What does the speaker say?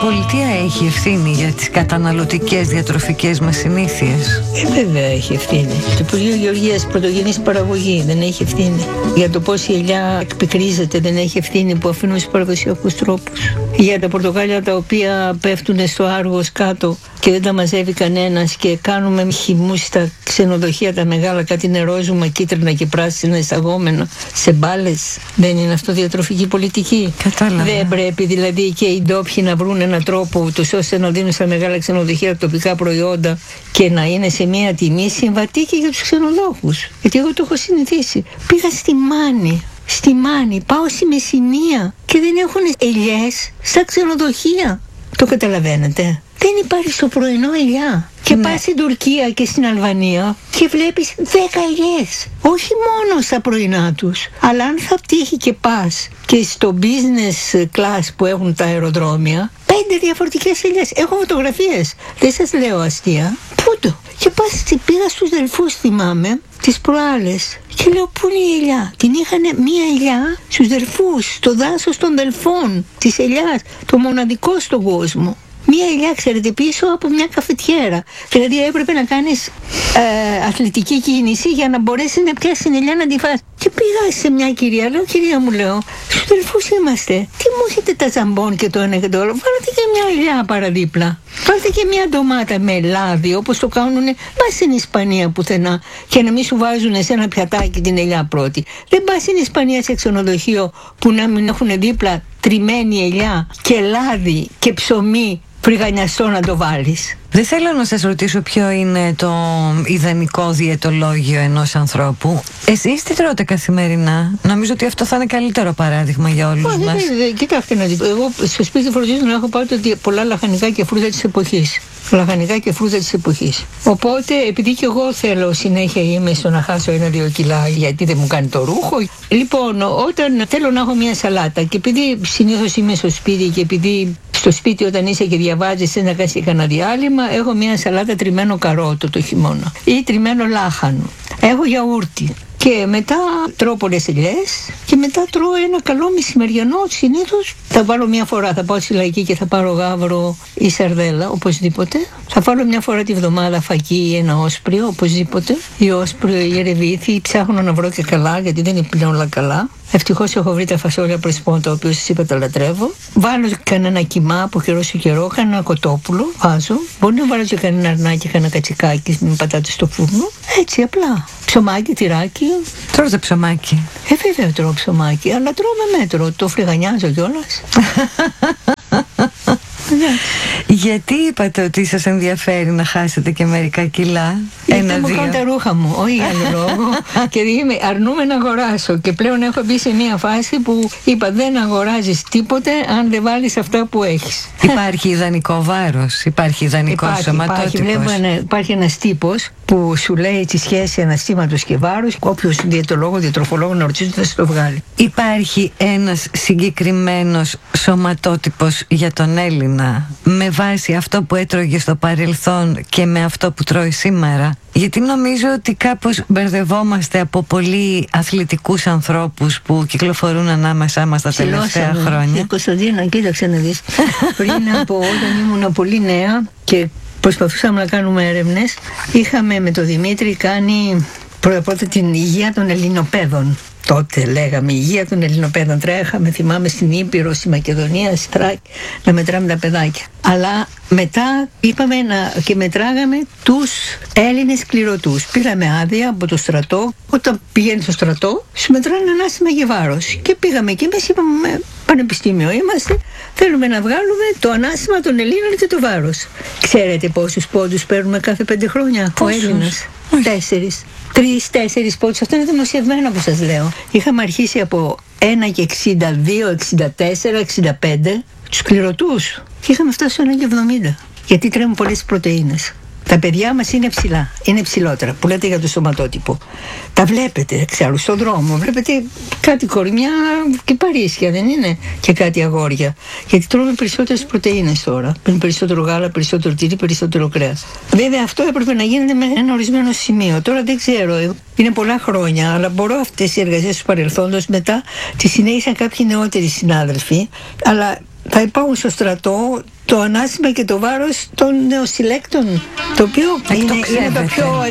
πολιτεία έχει ευθύνη για τις καταναλωτικές διατροφικές μας συνήθειες? Βέβαια έχει ευθύνη. Το Υπουργείο Γεωργίας, πρωτογενής παραγωγή, δεν έχει ευθύνη. Για το πώς η ελιά εκπικρίζεται, δεν έχει ευθύνη που αφήνουν στους παραδοσιακούς τρόπους. Για τα πορτοκάλια τα οποία πέφτουν στο Άργος κάτω και δεν τα μαζεύει κανένας και κάνουμε χυμούς στα ξενοδοχεία τα μεγάλα, κάτι νερόζουμα, κίτρινα και πράσινα εισαγόμενα σε μπάλες. Δεν είναι αυτό διατροφική πολιτική? Κατάλαβα. Δεν πρέπει δηλαδή και οι ντόπιοι να βρουν έναν τρόπο ούτως ώστε να δίνουν στα μεγάλα ξενοδοχεία τοπικά προϊόντα και να είναι σε μια τιμή συμβατή και για τους ξενοδόχους? Γιατί εγώ το έχω συνηθίσει. Πήγα στη Μάνη, πάω στη Μεσσηνία και δεν έχουν ελιές στα ξενοδοχεία. Το καταλαβαίνετε? Δεν υπάρχει στο πρωινό ελιά. Και πας στην Τουρκία και στην Αλβανία και βλέπεις 10 ελιές. Όχι μόνο στα πρωινά τους, αλλά αν θα τύχει και πας και στο business class που έχουν τα αεροδρόμια, 5 διαφορετικές ελιές. Έχω φωτογραφίες. Δεν σας λέω αστεία. Πού το? Και πήγα στους Δελφούς, θυμάμαι, τις προάλλες και λέω, πού είναι η ελιά? Την είχανε μία ελιά στους Δελφούς, στο δάσος των Δελφών της ελιάς, το μοναδικό στον κόσμο. Μία ελιά, ξέρετε, πίσω από μια καφετιέρα. Δηλαδή έπρεπε να κάνεις αθλητική κίνηση για να μπορέσει να πιάσει την ελιά να τη φας. Και πήγα σε μια κυρία, λέω, κυρία μου, λέω, στους Δελφούς είμαστε. Τι μου έχετε τα ζαμπόν και το ένα και το άλλο? Βάλετε και μια ελιά παραδίπλα. Βάλτε και μια ντομάτα με λάδι, όπως το κάνουν. Πας στην Ισπανία πουθενά και να μην σου βάζουν σε ένα πιατάκι την ελιά πρώτη. Δεν πας στην Ισπανία σε ξενοδοχείο που να μην έχουν δίπλα τριμμένη ελιά και λάδι και ψωμί φρυγανιαστό να το βάλεις. Δεν θέλω να σας ρωτήσω ποιο είναι το ιδανικό διαιτολόγιο ενός ανθρώπου. Εσείς τι τρώτε καθημερινά? Νομίζω ότι αυτό θα είναι καλύτερο παράδειγμα για όλους μας. Κοιτάξτε να δείτε, εγώ στο σπίτι φροντίζω να έχω πάντοτε πολλά λαχανικά και φρούτα της εποχής. Λαχανικά και φρούτα της εποχής. Οπότε, επειδή και εγώ θέλω συνέχεια είμαι στο να χάσω 1-2 κιλά, γιατί δεν μου κάνει το ρούχο. Λοιπόν, όταν θέλω να έχω μια σαλάτα και επειδή συνήθως είμαι στο σπίτι και επειδή στο σπίτι όταν είσαι και διαβάζεις να κάνεις κανένα διάλειμμα, έχω μια σαλάτα τριμμένο καρότο το χειμώνα ή τριμμένο λάχανο. Έχω γιαούρτι. Και μετά τρώω πολλές ελιές και μετά τρώω ένα καλό μεσημεριανό. Συνήθως θα βάλω μια φορά, θα πάω στη Λαϊκή και θα πάρω γάβρο ή σαρδέλα, οπωσδήποτε. Θα βάλω μια φορά τη βδομάδα φακί ή ένα όσπριο, οπωσδήποτε. Ή όσπριο ή ρεβίθι, ψάχνω να βρω και καλά, γιατί δεν είναι πλέον όλα καλά. Ευτυχώς έχω βρει τα φασόλια πρεσπών, τα οποία σας είπα τα λατρεύω. Βάλω κανένα κιμά από καιρό σε καιρό, κανένα κοτόπουλο βάζω. Μπορεί να βάλω και κανένα αρνάκι, κανένα κατσικάκι με πατάτες στο φούρνο. Έτσι απλά. Ψωμάκι, τυράκι. Τρώτε ψωμάκι? Βέβαια τρώω ψωμάκι, αλλά τρώω με μέτρο. Το φρυγανιάζω κιόλας. Γιατί είπατε ότι σας ενδιαφέρει να χάσετε και μερικά κιλά? Γιατί μου κάνουν τα ρούχα μου, όχι για άλλο λόγο. Και αρνούμαι να αγοράσω. Και πλέον έχω μπει σε μια φάση που είπα, δεν αγοράζεις τίποτε αν δεν βάλεις αυτά που έχεις. Υπάρχει ιδανικό βάρος? Υπάρχει ιδανικό σωματότυπος? Υπάρχει ένας τύπος που σου λέει τη σχέση αναστήματος και βάρους. Όποιος διαιτολόγο, διατροφολόγο να ρωτήσει θα σου το βγάλει. Υπάρχει ένας συγκεκριμένος σωματότυπος για τον Έλληνα με βάση αυτό που έτρωγε στο παρελθόν και με αυτό που τρώει σήμερα? Γιατί νομίζω ότι κάπως μπερδευόμαστε από πολύ αθλητικούς ανθρώπους που κυκλοφορούν ανάμεσά μας τα τελευταία χρόνια. Κωνσταντίνα, κοίταξε να δεις. Πριν από όταν ήμουν πολύ νέα και προσπαθούσαμε να κάνουμε έρευνες, είχαμε με τον Δημήτρη κάνει πρώτα την υγεία των Ελληνοπαίδων. Τότε λέγαμε υγεία των Ελληνοπαίδων. Τρέχαμε, θυμάμαι, στην Ήπειρο, στη Μακεδονία, στη Θράκη, να μετράμε τα παιδάκια. Αλλά μετά είπαμε και μετράγαμε τους Έλληνες κληρωτούς. Πήραμε άδεια από το στρατό. Όταν πηγαίνεις στο στρατό, σου μετράνε ανάστημα και βάρος. Και πήγαμε και εμείς είπαμε, πανεπιστήμιο είμαστε, θέλουμε να βγάλουμε το ανάστημα των Ελλήνων και το βάρος. Ξέρετε πόσους πόντους παίρνουμε κάθε 5 χρόνια ο Έλληνας? 4. 3-4 πόντους. Αυτό είναι δημοσιευμένο που σας λέω. Είχαμε αρχίσει από 1,62, 64, 65 τους κληρωτούς και είχαμε φτάσει στο 1,70. Γιατί τρέμουν πολλές πρωτεΐνες. Τα παιδιά μας είναι ψηλά, είναι ψηλότερα, που λέτε για το σωματότυπο. Τα βλέπετε εξάλλου στον δρόμο, βλέπετε κάτι κορμιά και παρίσια, δεν είναι? Και κάτι αγόρια. Γιατί τρώμε περισσότερες πρωτεΐνες τώρα. Περισσότερο γάλα, περισσότερο τυρί, περισσότερο κρέας. Βέβαια αυτό έπρεπε να γίνεται με ένα ορισμένο σημείο. Τώρα δεν ξέρω, είναι πολλά χρόνια, αλλά μπορώ αυτές οι εργασίες του παρελθόντος μετά τις συνέχισαν κάποιοι νεότεροι συνάδελφοι. Αλλά θα υπάρχουν στο στρατό το ανάστημα και το βάρος των νεοσυλλέκτων, το οποίο είναι το πιο